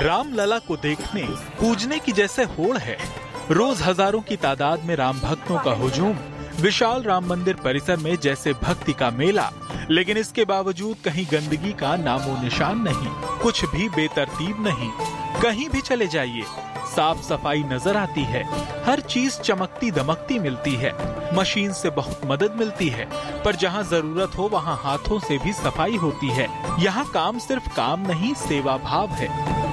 रामलला को देखने पूजने की जैसे होड़ है। रोज हजारों की तादाद में राम भक्तों का हुजूम। विशाल राम मंदिर परिसर में जैसे भक्ति का मेला, लेकिन इसके बावजूद कहीं गंदगी का नामो निशान नहीं, कुछ भी बेतरतीब नहीं। कहीं भी चले जाइए साफ सफाई नजर आती है, हर चीज चमकती दमकती मिलती है। मशीन से बहुत मदद मिलती है, पर जहां जरूरत हो वहां हाथों से भी सफाई होती है। यहाँ काम सिर्फ काम नहीं, सेवा भाव है।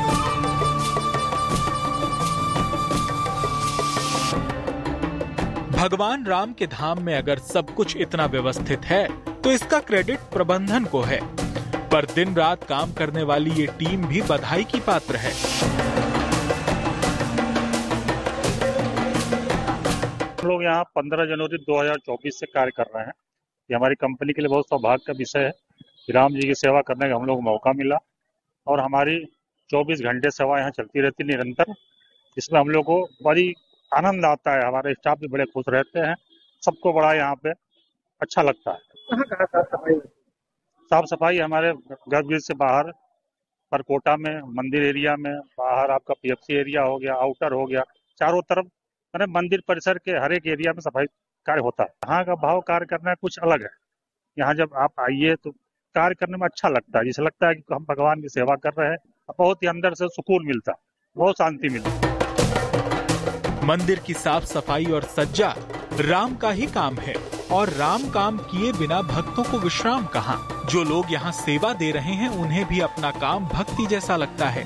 भगवान राम के धाम में अगर सब कुछ इतना व्यवस्थित है तो इसका क्रेडिट प्रबंधन को है, पर दिन रात काम करने वाली ये टीम भी बधाई की पात्र है। हम लोग यहाँ 15 जनवरी 2024 से कार्य कर रहे हैं। ये हमारी कंपनी के लिए बहुत सौभाग्य का विषय है कि राम जी की सेवा करने का हम लोग को मौका मिला, और हमारी 24 घंटे सेवा यहाँ चलती रहती निरंतर। इसमें हम लोग को बड़ी आनंद आता है, हमारे स्टाफ भी बड़े खुश रहते हैं, सबको बड़ा यहाँ पे अच्छा लगता है। साफ सफाई हमारे गर्भगृह से बाहर, परकोटा में, मंदिर एरिया में, बाहर आपका पीएफसी एरिया हो गया, आउटर हो गया, चारों तरफ मैंने मंदिर परिसर के हर एक एरिया में सफाई कार्य होता है। यहाँ का भाव कार्य करना कुछ अलग है। यहाँ जब आप आइए तो कार्य करने में अच्छा लगता है, जिसे लगता है कि हम भगवान की सेवा कर रहे हैं। बहुत ही अंदर से सुकून मिलता है, बहुत शांति मिलती है। मंदिर की साफ सफाई और सज्जा राम का ही काम है, और राम काम किए बिना भक्तों को विश्राम कहाँ। जो लोग यहाँ सेवा दे रहे हैं उन्हें भी अपना काम भक्ति जैसा लगता है।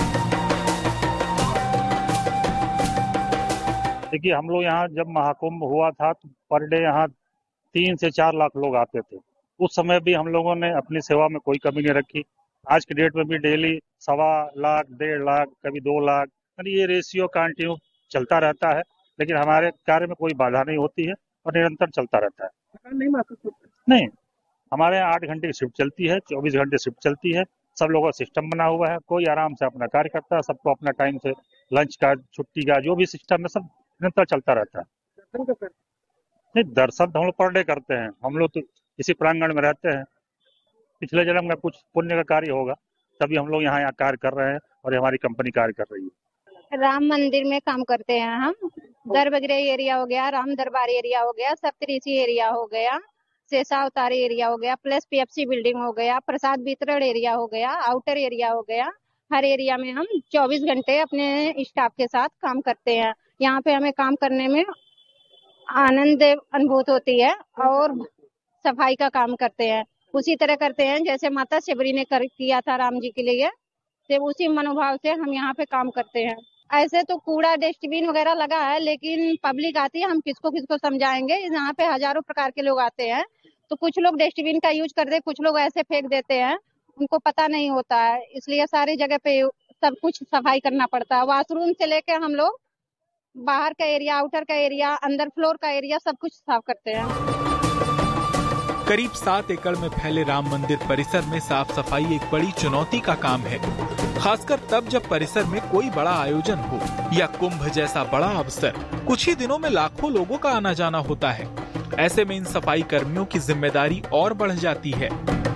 देखिए, हम लोग यहाँ जब महाकुंभ हुआ था तो पर डे यहाँ 3 से 4 लाख लोग आते थे। उस समय भी हम लोगों ने अपनी सेवा में कोई कमी नहीं रखी। आज के डेट में भी डेली 1.25 लाख, 1.5 लाख, कभी 2 लाख, यानी ये रेशियो कंटिन्यू चलता रहता है। लेकिन हमारे कार्य में कोई बाधा नहीं होती है और निरंतर चलता रहता है। नहीं, हमारे यहाँ 8 घंटे की शिफ्ट चलती है, 24 घंटे शिफ्ट चलती है। सब लोगों का सिस्टम बना हुआ है, कोई आराम से अपना कार्य करता है। सबको अपना टाइम से लंच का, छुट्टी का, जो भी सिस्टम है सब निरंतर चलता रहता है। नहीं, दर्शन तो हम लोग पर डे करते हैं। हम लोग तो इसी प्रांगण में रहते हैं। पिछले जन्म में कुछ पुण्य का कार्य होगा, तभी हम लोग यहाँ कार्य कर रहे हैं और हमारी कंपनी कार्य कर रही है। राम मंदिर में काम करते हैं हम। गर्भगृह एरिया हो गया, राम दरबार एरिया हो गया, सप्तऋषि एरिया हो गया, शेषावतारी एरिया हो गया, प्लस पीएफसी बिल्डिंग हो गया, प्रसाद वितरण एरिया हो गया, आउटर एरिया हो गया। हर एरिया में हम 24 घंटे अपने स्टाफ के साथ काम करते हैं। यहाँ पे हमें काम करने में आनंद अनुभूत होती है और सफाई का काम करते हैं। उसी तरह करते हैं जैसे माता शबरी ने किया था राम जी के लिए, तो उसी मनोभाव से हम यहाँ पे काम करते हैं। ऐसे तो कूड़ा डस्टबिन वगैरह लगा है, लेकिन पब्लिक आती है, हम किसको किसको समझाएंगे। यहाँ पे हजारों प्रकार के लोग आते हैं, तो कुछ लोग डस्टबिन का यूज करते हैं, कुछ लोग ऐसे फेंक देते हैं, उनको पता नहीं होता है। इसलिए सारी जगह पे सब कुछ सफाई करना पड़ता है। वॉशरूम से लेके हम लोग बाहर का एरिया, आउटर का एरिया, अंदर फ्लोर का एरिया, सब कुछ साफ करते हैं। करीब 7 एकड़ में फैले राम मंदिर परिसर में साफ सफाई एक बड़ी चुनौती का काम है, खासकर तब जब परिसर में कोई बड़ा आयोजन हो या कुंभ जैसा बड़ा अवसर। कुछ ही दिनों में लाखों लोगों का आना जाना होता है। ऐसे में इन सफाई कर्मियों की जिम्मेदारी और बढ़ जाती है।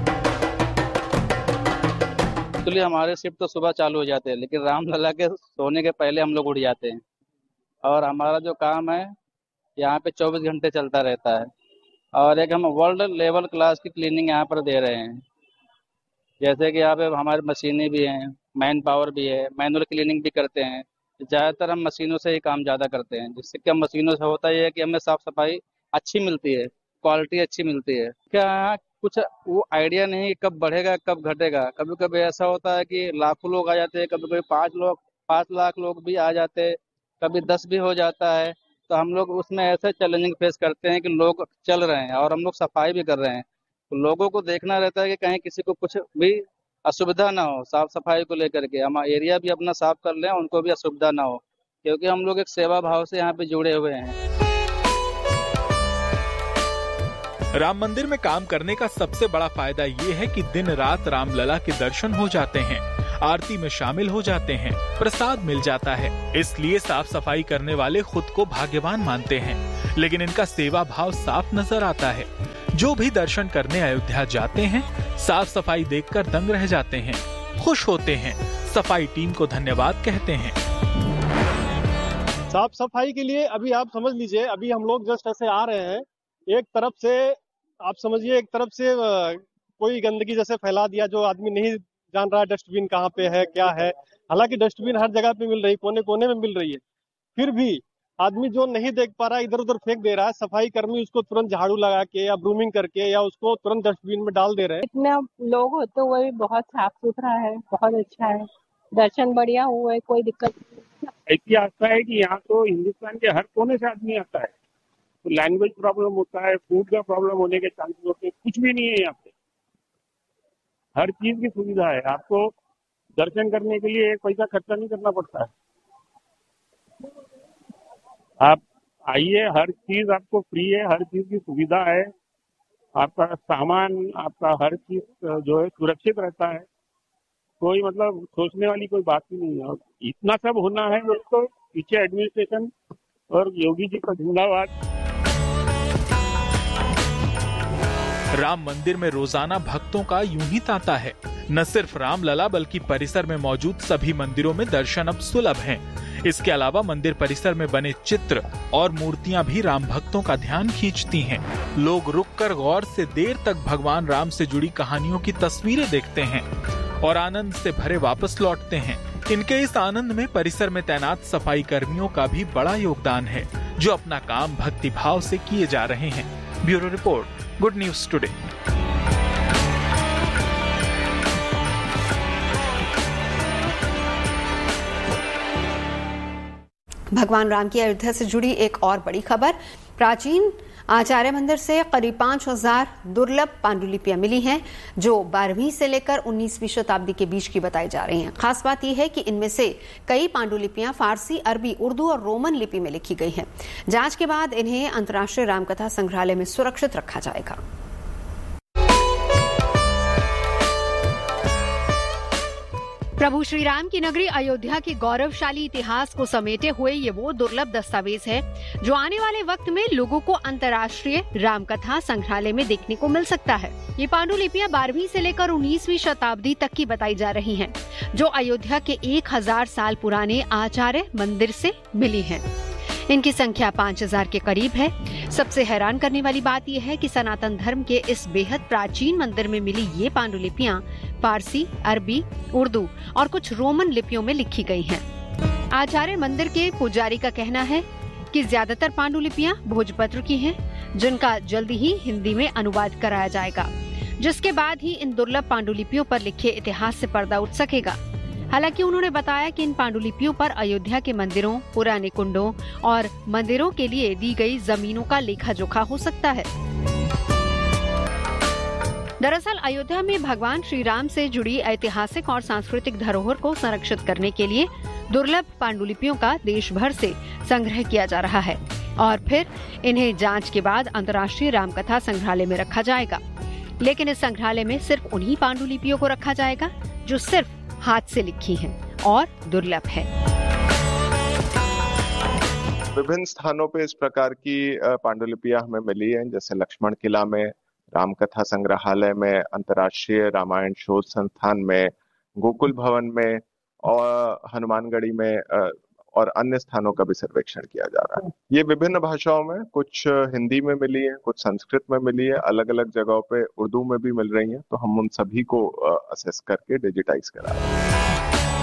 एक्चुअली हमारे शिफ्ट तो सुबह चालू हो जाते हैं, लेकिन रामलला के सोने के पहले हम लोग उठ जाते हैं, और हमारा जो काम है यहाँ पे 24 घंटे चलता रहता है। और एक हम वर्ल्ड लेवल क्लास की क्लीनिंग यहाँ पर दे रहे हैं। जैसे कि यहाँ पे हमारी मशीनें भी हैं, मैन पावर भी है, मैनुअल क्लीनिंग भी करते हैं। ज़्यादातर हम मशीनों से ही काम ज़्यादा करते हैं, जिससे कि हम मशीनों से होता ही है कि हमें साफ सफाई अच्छी मिलती है, क्वालिटी अच्छी मिलती है। क्या कुछ वो आइडिया नहीं कब बढ़ेगा कब घटेगा। कभी कभी ऐसा होता है कि लाखों लोग आ जाते हैं, कभी कभी 5 लाख लोग भी आ जाते हैं, कभी 10 भी हो जाता है। तो हम लोग उसमें ऐसे चैलेंजिंग फेस करते हैं कि लोग चल रहे हैं और हम लोग सफाई भी कर रहे हैं, तो लोगों को देखना रहता है कि कहीं किसी को कुछ भी असुविधा ना हो साफ सफाई को लेकर के। हम एरिया भी अपना साफ कर लें, उनको भी असुविधा ना हो, क्योंकि हम लोग एक सेवा भाव से यहाँ पे जुड़े हुए हैं। राम मंदिर में काम करने का सबसे बड़ा फायदा ये है कि दिन रात रामलला के दर्शन हो जाते हैं, आरती में शामिल हो जाते हैं, प्रसाद मिल जाता है। इसलिए साफ सफाई करने वाले खुद को भाग्यवान मानते हैं, लेकिन इनका सेवा भाव साफ नजर आता है। जो भी दर्शन करने अयोध्या जाते हैं, साफ सफाई देखकर दंग रह जाते हैं, खुश होते हैं। सफाई टीम को धन्यवाद कहते हैं। साफ सफाई के लिए अभी आप समझ लीजिए, अभी हम लोग जस्ट ऐसे आ रहे हैं, एक तरफ से आप समझिए, एक तरफ से कोई गंदगी जैसे फैला दिया, जो आदमी नहीं जान रहा है डस्टबिन कहाँ पे है क्या है। हालांकि डस्टबिन हर जगह पे मिल रही, कोने कोने में मिल रही है, फिर भी आदमी जो नहीं देख पा रहा है इधर उधर फेंक दे रहा है। सफाई कर्मी उसको तुरंत झाड़ू लगा के या ब्रूमिंग करके या उसको तुरंत डस्टबिन में डाल दे रहे हैं। इतना लोग होते हुए भी बहुत साफ सुथरा है, बहुत अच्छा है, दर्शन बढ़िया हुआ है, कोई दिक्कत नहीं। ऐसी आस्था है कि यहाँ तो हिंदुस्तान के हर कोने से आदमी आता है, तो लैंग्वेज प्रॉब्लम होता है, फूड का प्रॉब्लम होने के चांसेस होते हैं, कुछ भी नहीं है यहाँ पे। हर चीज की सुविधा है, आपको दर्शन करने के लिए एक पैसा खर्चा नहीं करना पड़ता है। आप आइए, हर चीज आपको फ्री है, हर चीज की सुविधा है, आपका सामान, आपका हर चीज जो है सुरक्षित रहता है। कोई मतलब सोचने वाली कोई बात ही नहीं है। और इतना सब होना है तो पीछे एडमिनिस्ट्रेशन और योगी जी का जिंदाबाद। राम मंदिर में रोजाना भक्तों का यूं ही तांता है। न सिर्फ रामलला बल्कि परिसर में मौजूद सभी मंदिरों में दर्शन अब सुलभ हैं। इसके अलावा मंदिर परिसर में बने चित्र और मूर्तियां भी राम भक्तों का ध्यान खींचती हैं। लोग रुककर गौर से देर तक भगवान राम से जुड़ी कहानियों की तस्वीरें देखते हैं और आनंद से भरे वापस लौटते हैं। इनके इस आनंद में परिसर में तैनात सफाई कर्मियों का भी बड़ा योगदान है, जो अपना काम भक्ति भाव से किए जा रहे हैं। Bureau report, good news today. भगवान राम की अयोध्या से जुड़ी एक और बड़ी खबर। प्राचीन आचार्य मंदिर से करीब 5000 दुर्लभ पांडुलिपियां मिली हैं, जो 12वीं से लेकर 19वीं शताब्दी के बीच की बताई जा रही हैं। खास बात यह है कि इनमें से कई पांडुलिपियां फारसी, अरबी, उर्दू और रोमन लिपि में लिखी गई हैं। जांच के बाद इन्हें अंतर्राष्ट्रीय रामकथा संग्रहालय में सुरक्षित रखा जाएगा। प्रभु श्री राम की नगरी अयोध्या के गौरवशाली इतिहास को समेटे हुए ये वो दुर्लभ दस्तावेज है, जो आने वाले वक्त में लोगों को अंतर्राष्ट्रीय रामकथा संग्रहालय में देखने को मिल सकता है। ये पांडुलिपियां 12वीं से लेकर 19वीं शताब्दी तक की बताई जा रही हैं, जो अयोध्या के 1000 साल पुराने आचार्य मंदिर से मिली हैं। इनकी संख्या 5000 के करीब है। सबसे हैरान करने वाली बात यह है कि सनातन धर्म के इस बेहद प्राचीन मंदिर में मिली ये पांडुलिपियां फारसी, अरबी, उर्दू और कुछ रोमन लिपियों में लिखी गई हैं। आचार्य मंदिर के पुजारी का कहना है कि ज्यादातर पांडुलिपियां भोजपत्र की हैं, जिनका जल्दी ही हिंदी में अनुवाद कराया जाएगा, जिसके बाद ही इन दुर्लभ पांडुलिपियों पर लिखे इतिहास से पर्दा उठ सकेगा। हालांकि उन्होंने बताया कि इन पांडुलिपियों पर अयोध्या के मंदिरों, पुराने कुंडों और मंदिरों के लिए दी गई जमीनों का लेखा जोखा हो सकता है। दरअसल अयोध्या में भगवान श्री राम से जुड़ी ऐतिहासिक और सांस्कृतिक धरोहर को संरक्षित करने के लिए दुर्लभ पांडुलिपियों का देश भर से संग्रह किया जा रहा है और फिर इन्हें जांच के बाद अंतर्राष्ट्रीय रामकथा संग्रहालय में रखा जाएगा। लेकिन इस संग्रहालय में सिर्फ उन्हीं पांडुलिपियों को रखा जाएगा जो सिर्फ हाथ से लिखी हैं और दुर्लभ है। विभिन्न स्थानों पे इस प्रकार की पांडुलिपियां हमें मिली हैं, जैसे लक्ष्मण किला में, रामकथा संग्रहालय में, अंतर्राष्ट्रीय रामायण शोध संस्थान में, गोकुल भवन में और हनुमानगढ़ी में और अन्य स्थानों का भी सर्वेक्षण किया जा रहा है। ये विभिन्न भाषाओं में, कुछ हिंदी में मिली है, कुछ संस्कृत में मिली है, अलग अलग जगहों पे उर्दू में भी मिल रही हैं, तो हम उन सभी को असेस करके डिजिटाइज करा रहे हैं।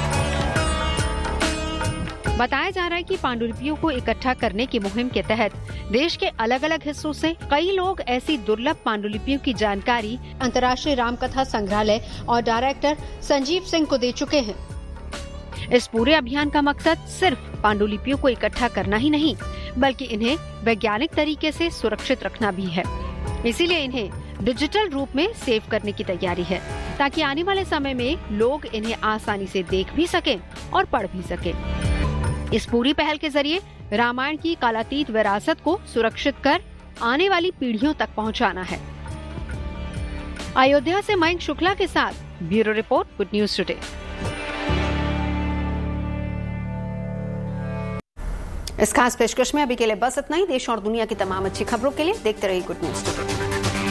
बताया जा रहा है कि पांडुलिपियों को इकट्ठा करने की मुहिम के तहत देश के अलग अलग हिस्सों से कई लोग ऐसी दुर्लभ पांडुलिपियों की जानकारी अंतर्राष्ट्रीय रामकथा संग्रहालय और डायरेक्टर संजीव सिंह को दे चुके हैं। इस पूरे अभियान का मकसद सिर्फ पांडुलिपियों को इकट्ठा करना ही नहीं, बल्कि इन्हें वैज्ञानिक तरीके से सुरक्षित रखना भी है। इसीलिए इन्हें डिजिटल रूप में सेव करने की तैयारी है, ताकि आने वाले समय में लोग इन्हें आसानी से देख भी सकें और पढ़ भी सकें। इस पूरी पहल के जरिए रामायण की कालातीत विरासत को सुरक्षित कर आने वाली पीढ़ियों तक पहुंचाना है। अयोध्या से मयंक शुक्ला के साथ bureau report, good news today. इस खास पेशकश में अभी के लिए बस इतना ही। देश और दुनिया की तमाम अच्छी खबरों के लिए देखते रहिए गुड न्यूज टुडे।